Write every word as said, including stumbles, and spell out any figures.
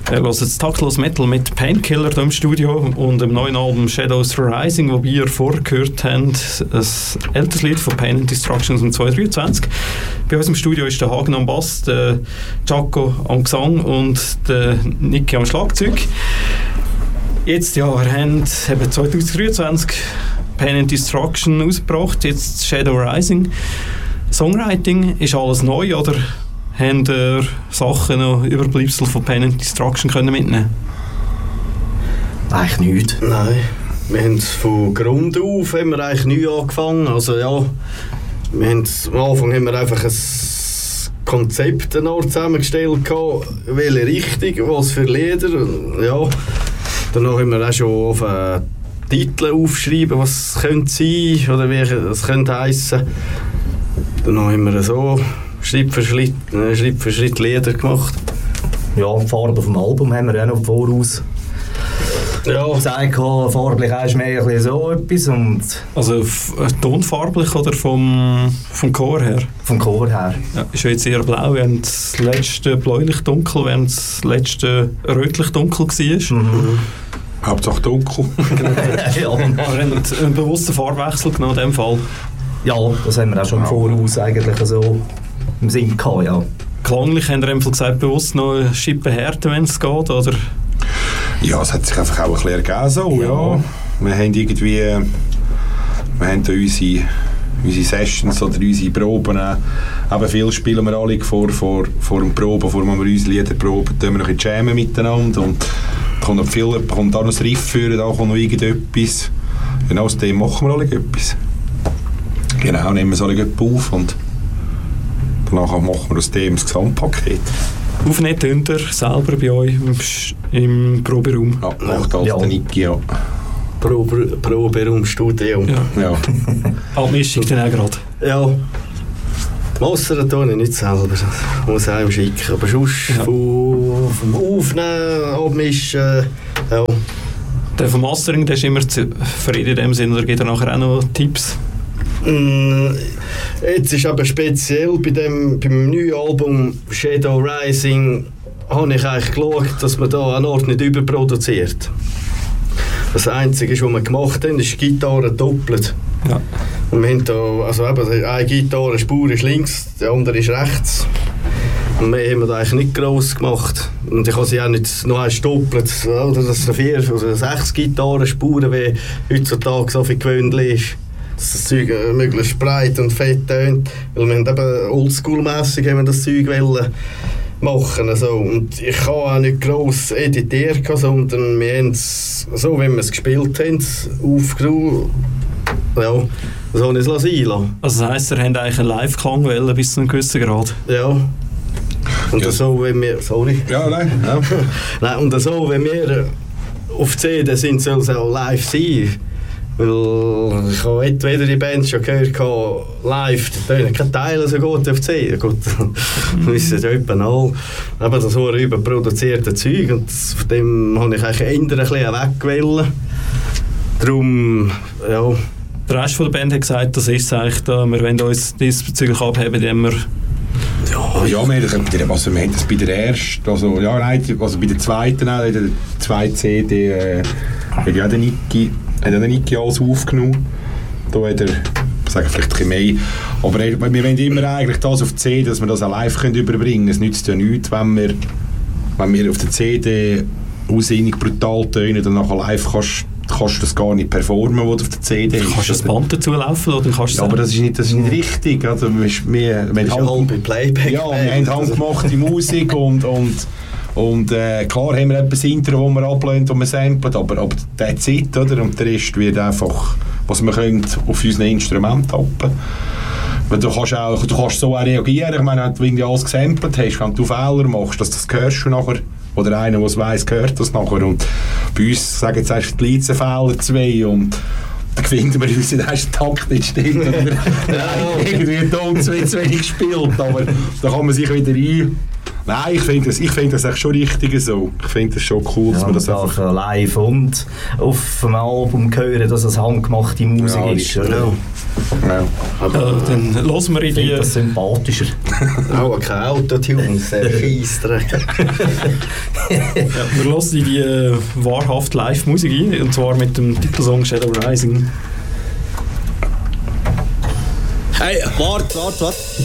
Er hört jetzt Taktlos Metal mit Painkiller hier im Studio und dem neuen Album Shadows Rising, wo wir vorgehört haben, ein älteres Lied von Pain and Destruction aus dem zweitausenddreiundzwanzig. Bei uns im Studio ist der Hagen am Bass, der Jaco am Gesang und der Niki am Schlagzeug. Jetzt, ja, wir haben eben zweitausenddreiundzwanzig Pain and Destruction rausgebracht, jetzt Shadow Rising. Songwriting, ist alles neu oder habt ihr Sachen noch Überbleibsel von Pain and Destruction können mitnehmen? Eigentlich nicht. Nein, wir haben von Grund auf haben wir eigentlich neu angefangen. Also ja, wir haben, am Anfang haben wir einfach ein Konzept zusammengestellt gehabt, welche Richtung, was für Lieder. Ja, danach haben wir auch schon auf einen Titel aufgeschrieben, was es könnte sein oder wie es könnte heissen. Dann haben wir so Schritt für Schritt, äh, Schritt für Schritt Lieder gemacht. Ja, die Farbe vom Album haben wir auch noch voraus ja. gesagt. Farblich ist mehr ein bisschen so etwas. Und also f- tonfarblich oder vom, vom Chor her? Vom Chor her. Ja, ist ja jetzt eher blau, während das letzte bläulich-dunkel, während das letzte rötlich-dunkel war. Mhm. Hauptsache dunkel. Ja, aber wir haben einen bewussten Farbwechsel genommen in dem Fall. Ja, das haben wir auch schon im Voraus eigentlich so im Sinn gehabt, ja. Klanglich haben wir einfach gesagt, bewusst noch eine Schippe härter, wenn es geht, oder? Ja, es hat sich einfach auch ein bisschen ergeben so, ja. ja. Wir haben irgendwie, wir haben da unsere, unsere Sessions oder unsere Proben, eben viel spielen wir alle vor, vor, vor dem Proben, bevor wir unsere Lieder proben, tun wir noch ein bisschen jammen miteinander und da kommt noch viel, kommt da noch das Riff führen, da kommt noch irgendetwas. Genau aus dem machen wir alle etwas. Genau, nehmen wir es alle auf und danach machen wir aus dem das Gesamtpaket. Aufnehmen könnt ihr selber bei euch im, im Proberaum? Ja, macht alles ja. Der Niki, ja. Probe, Proberaum, Studio. Ja. ja. Abmischung dann auch gerade? Ja. Wasser tue ich nicht selber, das muss ich einem schicken. Aber sonst ja. vom, vom Aufnehmen, Abmischen, ja. Der vom Mastering, der ist immer zufrieden in dem Sinne, oder gibt er nachher auch noch Tipps? Jetzt ist aber speziell bei dem beim neuen Album Shadow Rising habe ich eigentlich geschaut, dass man da an Ort nicht überproduziert. Das Einzige, was wir gemacht haben, ist die Gitarre doppelt. Ja. Und wir haben da, also eben, eine Gitarrenspur ist links, die andere ist rechts. Und mehr haben wir da eigentlich nicht gross gemacht. Und ich habe sie auch nicht noch eins doppelt, oder dass es vier oder sechs Gitarrenspuren, wie heutzutage so viel gewöhnlich ist. Dass das Zeug möglichst breit und fett tönt. Weil wir haben eben oldschool-mässig das Zeug wollen machen. Also. Und ich habe auch nicht gross editiert, sondern wir haben es, so wie wir es gespielt haben, aufgenommen. Ja, so habe ich es sein lassen. Also das heisst, ihr habt eigentlich einen Live-Klang wollen bis zu einem gewissen Grad? Ja. Und ja. so, wenn wir... Sorry. Ja, nein. Ja. Nein, und so, wenn wir auf C D sind, soll es auch live sein. Weil ich habe entweder die Bands schon gehört, live, da tönen keine Teile so gut auf C D. Gut, das wissen ja etwa alle. Aber das war überproduzierte Zeug und von dem habe ich eigentlich eher ein bisschen weggewählt. Darum, ja... Der Rest der Band hat gesagt, das ist eigentlich da, wir wollen uns diesbezüglich abheben, indem wir... Ja, ja, wir, also, wir haben das bei der ersten, also, ja, nein, also bei der zweiten, auch, der zweiten C D, äh, hat ja der Niki, hat ja der Niki alles aufgenommen. Da hat er, ich sage vielleicht ein bisschen mehr, aber wir wollen immer eigentlich das auf C D, dass wir das auch live können überbringen können. Es nützt ja nichts, wenn wir, wenn wir auf der C D aussinnig brutal tönen, dann nachher live kannst kannst du das gar nicht performen, was auf der C D ist. Kannst du das Band dazu laufen oder kannst du ja, aber das ist nicht, das ist nicht richtig. Also, wir, wir, wir haben halb Playback. Ja, wir haben handgemachte Musik und, und, und äh, klar haben wir etwas Intro, das wir ablehnen und wir samplen, aber, aber der Zeit, oder? Und der Rest wird einfach, was wir können, auf unseren Instrument tappen. Du kannst, auch, du kannst so auch reagieren. Ich meine, wenn du irgendwie alles gesampelt hast, wenn du Fehler machst, dass das hörst du nachher. Oder einer, der es weiss, hört das nachher. Und bei uns sagen jetzt erst die Leizenfehler zwei und dann finden wir uns in der ersten Takt nicht stimmt. Oder wir irgendwie einen Ton zwei zu wenig gespielt. Aber da kann man sich wieder ein, Nein, ich finde das, ich find das echt schon richtig so. Ich finde das schon cool, dass ja, man das einfach einfach... live und auf dem Album hören, dass es handgemachte Musik Ja, ist. ist Oder? Ja. Aber äh, dann hören wir in Ich die... finde das sympathischer. Auch kein Autotune, sehr Scheissdreck. Ja, wir hören in die äh, wahrhaft Live-Musik ein, und zwar mit dem Titelsong Shadow Rising. Hey, warte, warte, warte.